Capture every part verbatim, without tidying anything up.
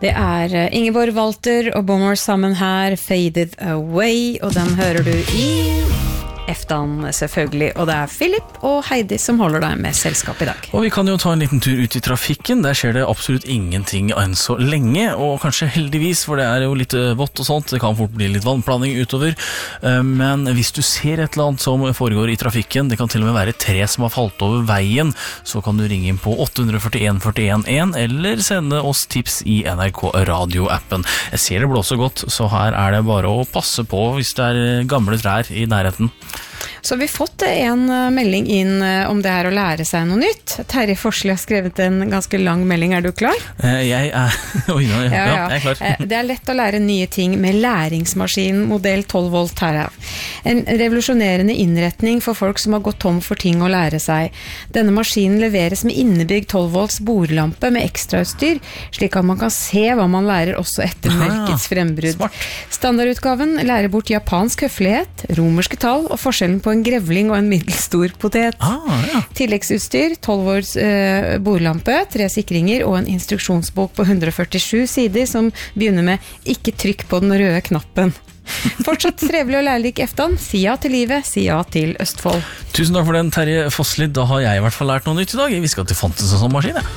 Det er Ingeborg Walter og Bommer sammen her, Faded Away, og den hører du i Eftan selvfølgelig, og det er Philip og Heidi som holder deg med selskap i dag. Og vi kan jo ta en liten tur ut i trafikken, der skjer det absolutt ingenting enn så lenge, og kanskje heldigvis, for det er jo litt vått og sånt, det kan fort bli litt vannplaning utover, men hvis du ser et eller annet som foregår i trafikken, det kan til og med være et tre som har falt over veien, så kan du ringe inn på åtte fire en fire en en, eller sende oss tips i N R K Radio-appen. Jeg ser det blåser godt, så her er det bare å passe på hvis det er gamle trær i nærheten. Så vi har fått en melding inn om det her å lære seg noe nytt. Terje Forsli har skrevet en ganske lang melding, er du klar? Jeg er, oi, ja, ja, ja, jeg er klar. Det er lett å lære nye ting med læringsmaskin modell tolv volt Terav. En revolusjonerende innretning for folk som har gått tom for ting å lære seg. Denne maskinen leveres med innebygd tolv volts bordlampe med ekstrautstyr, slik at man kan se hva man lærer også etter mørkets frembrudd. Smart. Standardutgaven lærer bort japansk høflighet, romerske tall og forskjellen på en grevling og en middelstor potet. Ah, ja. Tilleggsutstyr, tolv volts eh, bordlampe, tre sikringer og en instruksjonsbok på hundre førtisju sider som begynner med «Ikke trykk på den røde knappen». Fortsatt trevelig og lærerik Eftan. Si ja til livet, si ja til Østfold. Tusen takk for den, Terje Fossli. Da har jeg i hvert fall lært noe nytt i dag. Vi skal til Fontes og sånn maskin, ja.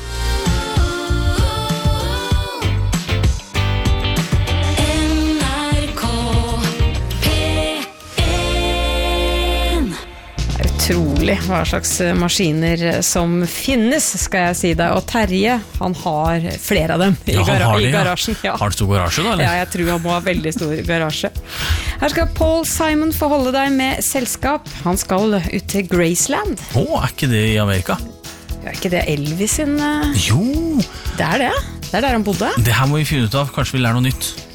Utrolig hva slags maskiner som finnes, skal jeg si deg. Og Terje, han har flere av dem i, Ja, han gara har det, i ja. garasjen. Ja. Har du stor garasje da, eller? Ja, jeg tror han må ha veldig stor garasje. Her skal Paul Simon få holde deg med selskap. Han skal ut til Graceland. Å, er ikke det i Amerika? Er ikke det Elvis sin? eh? Jo, Det er det. Det er der han bodde. det her må vi finne ut av. Kanskje vi lærer noe nytt.